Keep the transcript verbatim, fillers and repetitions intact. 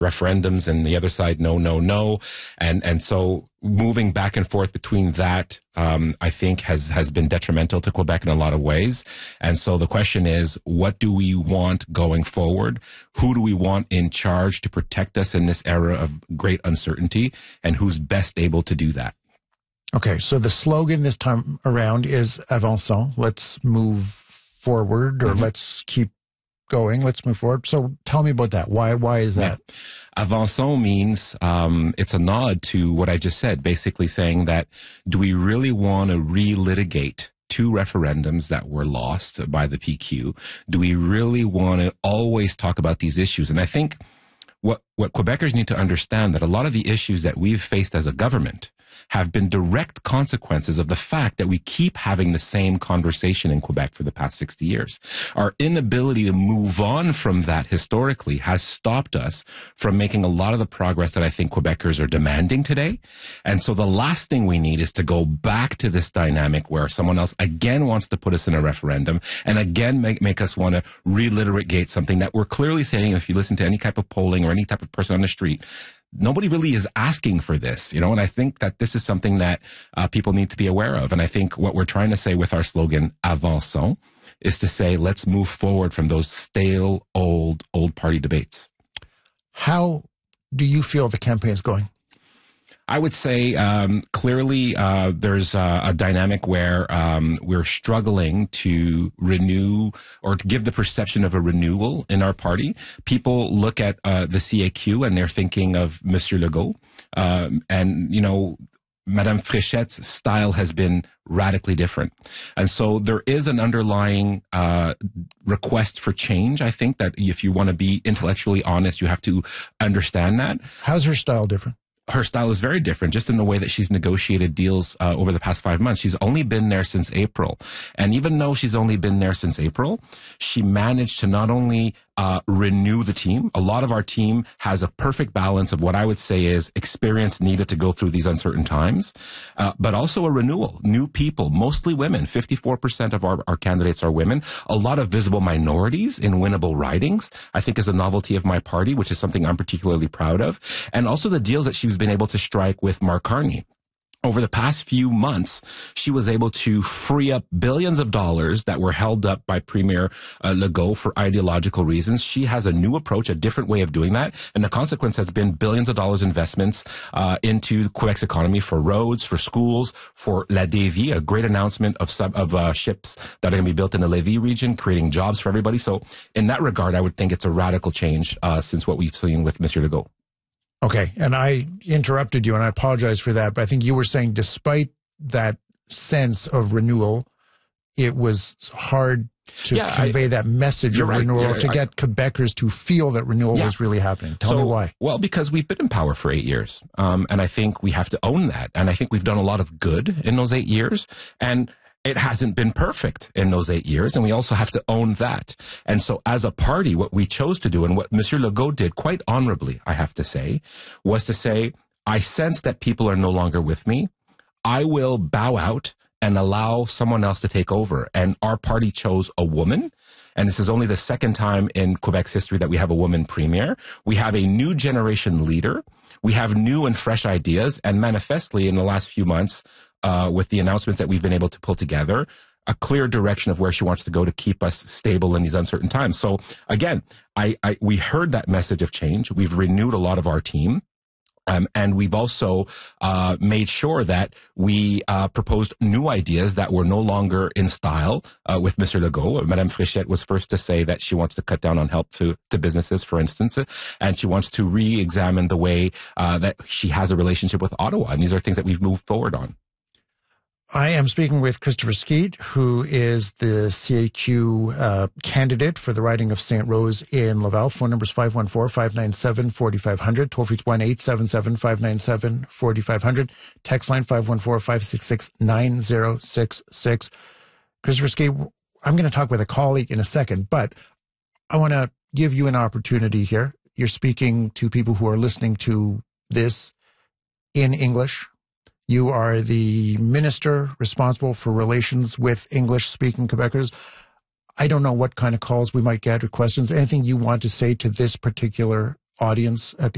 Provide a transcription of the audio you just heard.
referendums, and the other side, no, no, no. And, and so moving back and forth between that, um, I think has, has been detrimental to Quebec in a lot of ways. And so the question is, what do we want going forward? Who do we want in charge to protect us in this era of great uncertainty? And who's best able to do that? Okay, so the slogan this time around is Avançons. Let's move forward, or mm-hmm. let's keep going. Let's move forward. So tell me about that. Why Why is that? Yeah. Avançons means, um, it's a nod to what I just said, basically saying that, do we really want to relitigate two referendums that were lost by the P Q? Do we really want to always talk about these issues? And I think what, what Quebecers need to understand, that a lot of the issues that we've faced as a government have been direct consequences of the fact that we keep having the same conversation in Quebec for the past sixty years. Our inability to move on from that historically has stopped us from making a lot of the progress that I think Quebecers are demanding today. And so the last thing we need is to go back to this dynamic where someone else again wants to put us in a referendum and again make, make us want to relitigate something that we're clearly saying, if you listen to any type of polling or any type of person on the street, nobody really is asking for this, you know, and I think that this is something that uh, people need to be aware of. And I think what we're trying to say with our slogan, Avançons, is to say, let's move forward from those stale, old, old party debates. How do you feel the campaign is going? I would say um, clearly uh, there's a, a dynamic where um, we're struggling to renew or to give the perception of a renewal in our party. People look at uh, the C A Q and they're thinking of Monsieur Legault. Um, and, you know, Madame Fréchette's style has been radically different. And so there is an underlying uh, request for change. I think that if you want to be intellectually honest, you have to understand that. How's her style different? Her style is very different, just in the way that she's negotiated deals uh, over the past five months. She's only been there since April. And even though she's only been there since April, she managed to not only uh, renew the team. A lot of our team has a perfect balance of what I would say is experience needed to go through these uncertain times, uh, but also a renewal. New people, mostly women. fifty-four percent of our, our candidates are women. A lot of visible minorities in winnable ridings, I think, is a novelty of my party, which is something I'm particularly proud of. And also the deals that she's been able to strike with Mark Carney. Over the past few months, she was able to free up billions of dollars that were held up by Premier uh, Legault for ideological reasons. She has a new approach, a different way of doing that. And the consequence has been billions of dollars investments uh, into Quebec's economy for roads, for schools, for La Dévie, a great announcement of sub, of uh, ships that are going to be built in the Lévis region, creating jobs for everybody. So in that regard, I would think it's a radical change uh, since what we've seen with Monsieur Legault. Okay, and I interrupted you, and I apologize for that, but I think you were saying despite that sense of renewal, it was hard to yeah, convey I, that message of right, renewal, to I, get Quebecers to feel that renewal yeah. was really happening. Tell so, me why. Well, because we've been in power for eight years, um, and I think we have to own that, and I think we've done a lot of good in those eight years, and it hasn't been perfect in those eight years, and we also have to own that. And so as a party, what we chose to do, and what Monsieur Legault did quite honorably, I have to say, was to say, I sense that people are no longer with me. I will bow out and allow someone else to take over. And our party chose a woman. And this is only the second time in Quebec's history that we have a woman premier. We have a new generation leader. We have new and fresh ideas. And manifestly, in the last few months, Uh, with the announcements that we've been able to pull together, a clear direction of where she wants to go to keep us stable in these uncertain times. So again, I, I we heard that message of change. We've renewed a lot of our team. Um, and we've also uh, made sure that we uh, proposed new ideas that were no longer in style uh, with Monsieur Legault. Madame Fréchette was first to say that she wants to cut down on help to, to businesses, for instance, and she wants to re-examine the way uh, that she has a relationship with Ottawa. And these are things that we've moved forward on. I am speaking with Christopher Skeete, who is the C A Q uh, candidate for the riding of Saint Rose in Laval. Phone number is five one four, five nine seven, four five zero zero. Toll free is one eight seven seven, five nine seven, four five zero zero. Text line five one four, five six six, nine zero six six. Christopher Skeete, I'm going to talk with a colleague in a second, but I want to give you an opportunity here. You're speaking to people who are listening to this in English. You are the minister responsible for relations with English-speaking Quebecers. I don't know what kind of calls we might get or questions. Anything you want to say to this particular audience at the